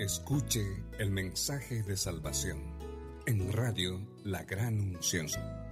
Escuche el mensaje de salvación en Radio La Gran Unción.